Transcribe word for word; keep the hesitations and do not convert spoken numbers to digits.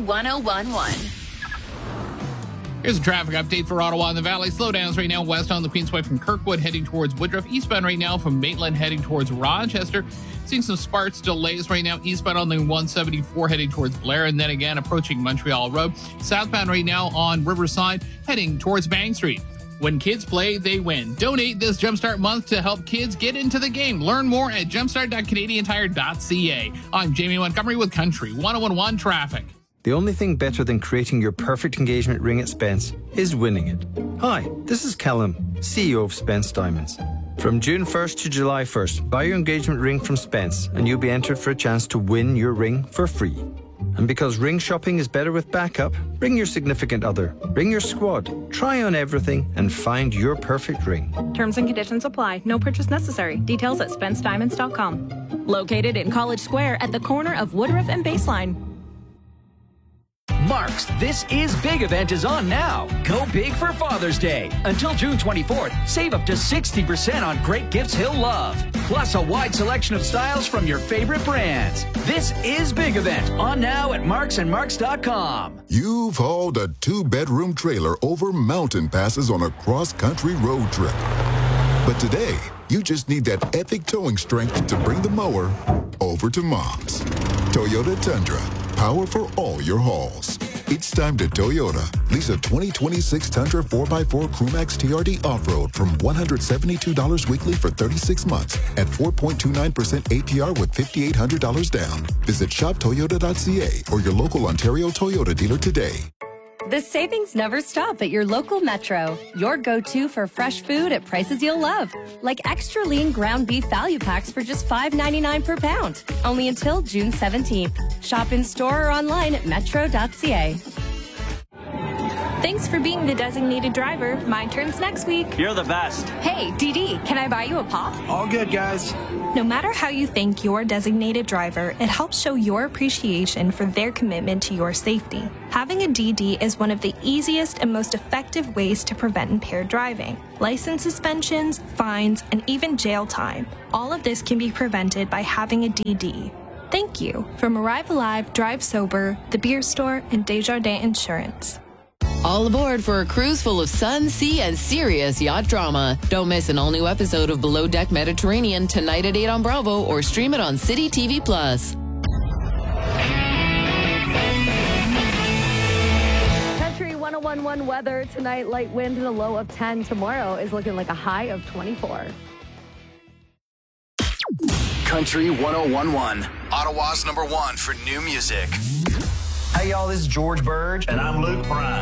one oh one one. Here's a traffic update for Ottawa and the Valley. Slowdowns right now west on the Queensway from Kirkwood heading towards Woodruff. Eastbound right now from Maitland heading towards Rochester. Seeing some sparse delays right now eastbound on the one seventy-four heading towards Blair, and then again approaching Montreal Road. Southbound right now on Riverside heading towards Bank Street. When kids play, they win. Donate this Jumpstart month to help kids get into the game. Learn more at jumpstart dot canadian tire dot c a. I'm Jamie Montgomery with Country one oh one one Traffic. The only thing better than creating your perfect engagement ring at Spence is winning it. Hi, this is Callum, C E O of Spence Diamonds. From June first to July first, buy your engagement ring from Spence and you'll be entered for a chance to win your ring for free. And because ring shopping is better with backup, bring your significant other, bring your squad, try on everything and find your perfect ring. Terms and conditions apply. No purchase necessary. Details at spence diamonds dot com. Located in College Square at the corner of Woodruff and Baseline. Mark's This Is Big event is on now. Go big for Father's Day. Until June twenty-fourth, save up to sixty percent on great gifts he'll love. Plus a wide selection of styles from your favorite brands. This Is Big event on now at marks and marks dot com. You've hauled a two-bedroom trailer over mountain passes on a cross-country road trip. But today, you just need that epic towing strength to bring the mower over to Mom's. Toyota Tundra. Power for all your hauls. It's time to Toyota. Lease a twenty twenty-six Tundra four by four Crewmax T R D Off-Road from one hundred seventy-two dollars weekly for thirty-six months at four point two nine percent A P R with five thousand eight hundred dollars down. Visit shop toyota dot c a or your local Ontario Toyota dealer today. The savings never stop at your local Metro. Your go-to for fresh food at prices you'll love. Like extra lean ground beef value packs for just five ninety-nine per pound. Only until June seventeenth. Shop in store or online at metro dot c a. Thanks for being the designated driver. My turn's next week. You're the best. Hey, Dee Dee, can I buy you a pop? All good, guys. No matter how you thank your designated driver, it helps show your appreciation for their commitment to your safety. Having a D D is one of the easiest and most effective ways to prevent impaired driving. License suspensions, fines, and even jail time. All of this can be prevented by having a D D. Thank you from Arrive Alive, Drive Sober, The Beer Store, and Desjardins Insurance. All aboard for a cruise full of sun, sea, and serious yacht drama. Don't miss an all-new episode of Below Deck Mediterranean tonight at eight on Bravo or stream it on City T V Plus. Country one oh one one weather tonight, light wind and a low of ten. Tomorrow is looking like a high of twenty-four. Country one oh one one, Ottawa's number one for new music. Hey, y'all, this is George Burge. And I'm Luke Bryan.